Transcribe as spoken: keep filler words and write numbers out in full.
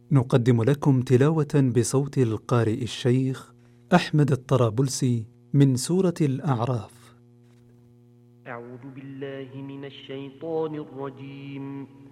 نقدم لكم تلاوة بصوت القارئ الشيخ أحمد الطرابلسي من سورة الأعراف. أعوذ بالله من الشيطان الرجيم.